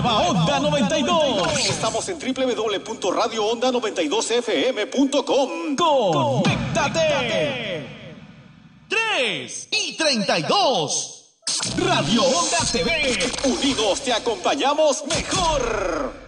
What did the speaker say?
Nueva Onda 92. Estamos en www.radioonda92fm.com. ¡Conéctate! 3:32. Radio Onda TV. Unidos te acompañamos mejor.